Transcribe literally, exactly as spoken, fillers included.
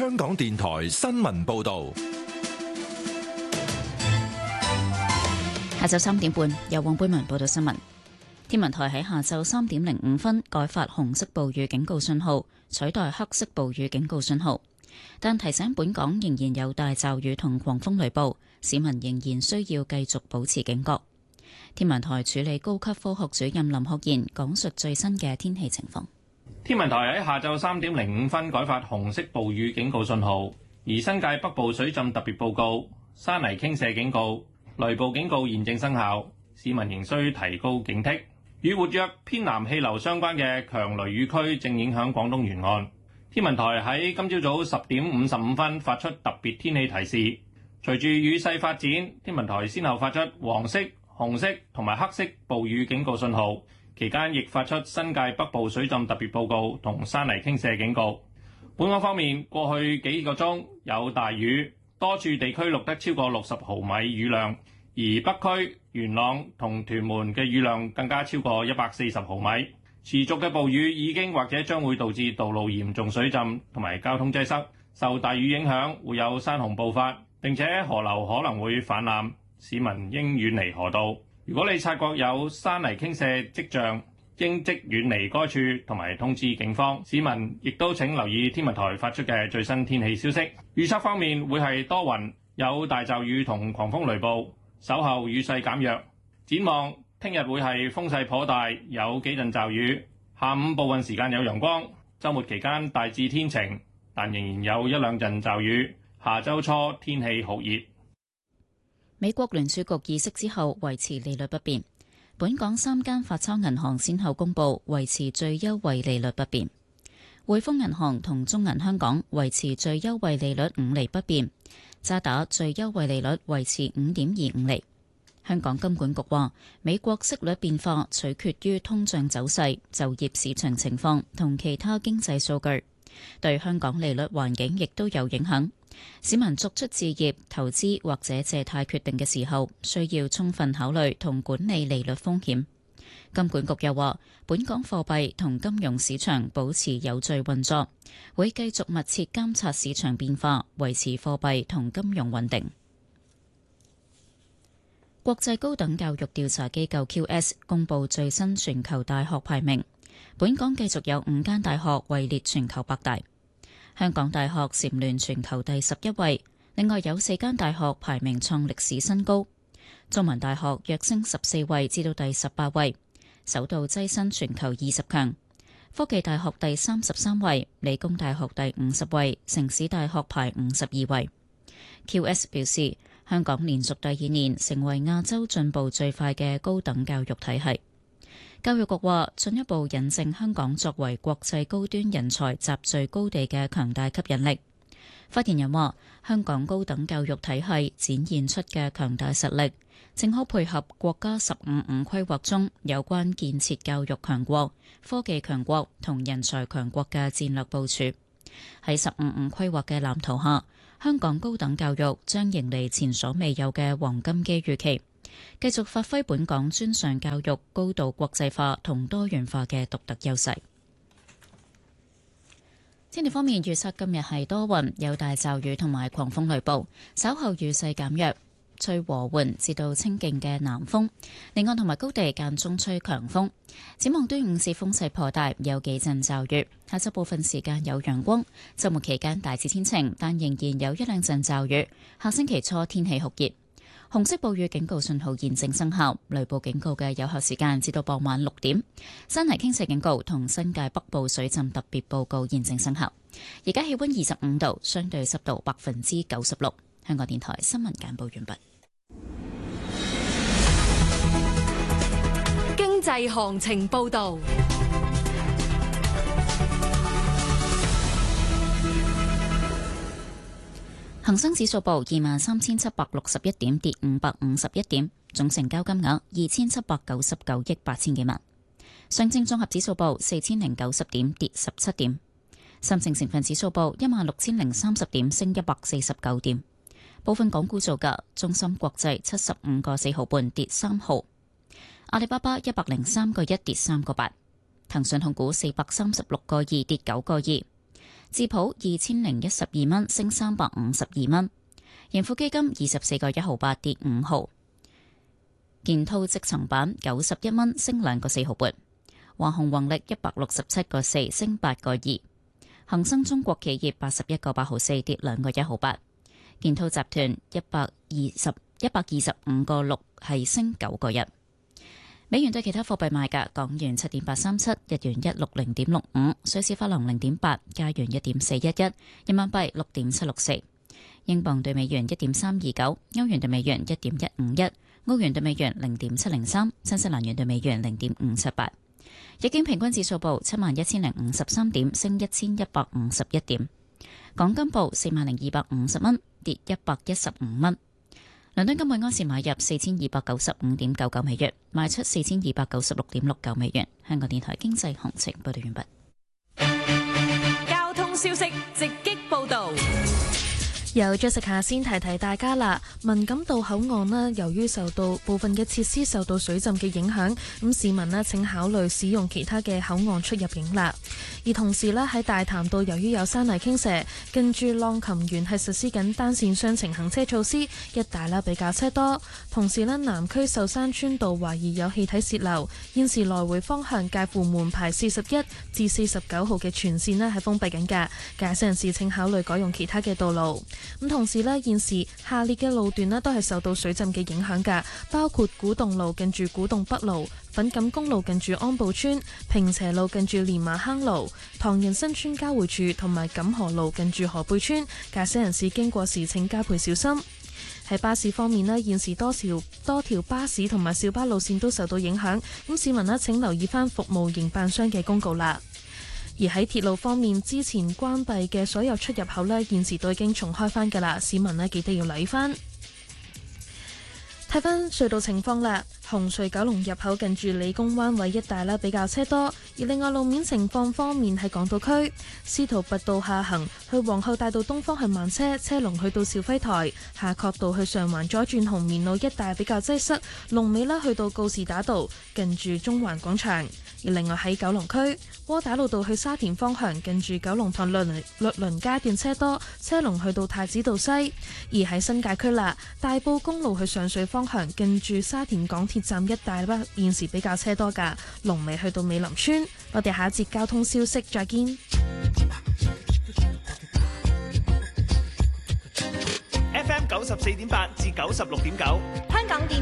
香港電台新聞報道。 下晝三點半，由黃貝文報道新聞。天文台喺下晝三點零五分改發紅色暴雨警告信號，取代黑色暴雨警告信號，但提醒本港仍然有大驟雨同狂風雷暴，市民仍然需要繼續保持警覺。天文台助理高級科學主任林學賢講述最新嘅天氣情況。 天文台喺下晝三點零五分改發紅色暴雨警告信號，而新界北部水浸特別報告、山泥傾瀉警告、雷暴警告現正生效，市民仍需提高警惕。與活躍偏南氣流相關嘅強雷雨區正影響廣東沿岸。天文台喺今朝早十點五十五分發出特別天氣提示，隨住雨勢發展，天文台先後發出黃色、紅色同埋黑色暴雨警告信號，期間亦發出新界北部水浸特別報告同山泥傾瀉警告。本港方面，過去幾個鐘有大雨，多處地區錄得超過六十毫米雨量，而北區、元朗同屯門嘅雨量更加超過一百四十毫米。持續嘅暴雨已經或者將會導致道路嚴重水浸同埋交通擠塞。受大雨影響，會有山洪暴發，並且河流可能會氾濫，市民應遠離河道。如果你察覺有山泥傾瀉跡象，應即遠離該處同埋通知警方。市民亦都請留意天文台發出嘅最新天氣消息。預測方面會係多雲，有大驟雨同狂風雷暴，稍後雨勢減弱。展望聽日會係風勢頗大，有幾陣驟雨，下午部分時間有陽光。週末期間大致天晴，但仍然有一兩陣驟雨。下週初天氣酷熱。 美國聯儲局議息之後維持利率不變，本港三間發鈔銀行先後公佈維持最優惠利率不變。匯豐銀行同中銀香港維持最優惠利率五厘不變，渣打最優惠利率維持五點二五厘。香港金管局話，美國息率變化取決於通脹走勢、就業市場情況同其他經濟數據，對香港利率環境亦都有影響。市民作出置業、投資或者借貸決定嘅時候，需要充分考慮同管理利率風險。金管局又話，本港貨幣同金融市場保持有序運作，會繼續密切監察市場變化，維持貨幣同金融穩定。國際高等教育調查機構 Q S 公佈最新全球大學排名，本港繼續有五間大學位列全球百大。香港大學蟬聯全球第十一位，另外有四間大學排名創歷史新高。中文大學躍升十四位至到第十八位，首度躋身全球二十強。科技大學第三十三位，理工大學第五十位，城市大學排五十二位。Q S 表示，香港連續第二年成為亞洲進步最快嘅高等教育體系。教育局話，進一步引證香港作為國際高端人才集聚高地嘅強大吸引力。發言人話，香港高等教育體系展現出嘅強大實力，正好配合國家十五五規劃中有關建設教育強國、科技強國同人才強國嘅戰略部署。喺十五五規劃嘅藍圖下，香港高等教育將迎嚟前所未有嘅黃金機遇期，繼續發揮本港專上教育高度國際化同多元化嘅獨特優勢。天氣方面，預測今日係多雲，有大驟雨同埋狂風雷暴，稍後雨勢減弱，吹和緩至到清勁嘅南風，離岸同埋高地間中吹強風。展望端午節風勢頗大，有幾陣驟雨。下晝部分時間有陽光，週末期間大致天晴，但仍然有一兩陣驟雨。下星期初天氣酷熱。紅色暴雨警告信號現正生效，雷暴警告嘅有效時間至到傍晚六點。山泥傾瀉警告同新界北部水浸特別報告現正生效。而家氣溫二十五度，相對濕度百分之九十六。香港電台新聞簡報完畢。 經濟行情報道。 恒生指數報二萬三千七百六十一點，跌五百五十一點，總成交金額二千七百九十九億八千幾萬。上證綜合指數報四千零九十點，跌十七點。深證成分指數報一萬六千零三十點，升一百四十九點。部分港股造價：中芯國際七十五個四毫半，跌三毫；阿里巴巴一百零三個一，跌三個八；騰訊控股四百三十六個二，跌九個二； 智普二千零一十二蚊，升三百五十二蚊。盈富基金二十四個一毫八，跌五毫。建滔積層板九十一蚊，升兩個四毫半。華虹宏力一百六十七個四，升八個二。恒生中國企業八十一個八毫四，跌兩個一毫八。建滔集團一百二十一百二十五個六，係升九個一。美元對其他貨幣賣價：港元七點八三七，日元一六零點六五，瑞士法郎零點八，加元一點四一一，人民幣六點七六四，英鎊對美元一點三二九，歐元對美元一點一五一，澳元對美元零點七零三，新西蘭元對美元零點五七八。日經平均指數報七萬一千零五十三點，升一千一百五十一點。港金報四萬零二百五十蚊，跌一百一十五蚊。倫敦金每安士買入四千二百九十五點九九美元，賣出四千二百九十六點六九美元。香港電台經濟行情報道完畢。 交通消息直擊報道。 由 Jessica 先提提大家啦，文錦渡口岸呢，由於受到部分嘅設施受到水浸嘅影響，咁市民呢請考慮使用其他嘅口岸出入境啦。而同時呢，喺大潭道，由於有山泥傾瀉，近住浪琴園係實施緊單線雙程行車措施，一帶啦比較車多。同時呢，南區壽山村道懷疑有氣體洩漏，現時來回方向介乎門牌四十一至四十九號嘅全線呢係封閉緊㗎，駕駛人士請考慮改用其他嘅道路。咁同時呢，現時下列嘅路段呢都係受到水浸嘅影響㗎，包括古洞路近住古洞北路、粉錦公路近住安步村、平斜路近住蓮麻坑路、唐人新村交匯處同埋錦河路近住河背村，駕駛人士經過時請加倍小心。喺巴士方面呢，現時多條多條巴士同埋小巴路線都受到影響，咁市民呢請留意返服務營辦商嘅公告啦。而喺鐵路方面，之前關閉嘅所有出入口呢，現時都已經重開返㗎啦，市民呢記得要留意返。睇返隧道情況啦，紅隧九龍入口近住理工灣位一帶啦比較車多，而另外路面情況方面喺港島區，司徒拔道下行去皇后大道東方向慢車，車龍去到兆輝台；夏慤道去上環左轉紅棉路一帶比較擠塞，龍尾啦去到告士打道近住中環廣場。而另外喺九龍區，窩打老道去沙田方向近住九龍塘律倫律倫街段車多，車龍去到太子道西。而喺新界區啦，大埔公路去上水方向近住沙田港鐵站一帶啦，現時比較車多㗎，龍尾去到美林村。我哋下一節交通消息再見。 F M 九十四點八至九十六點九， 香港電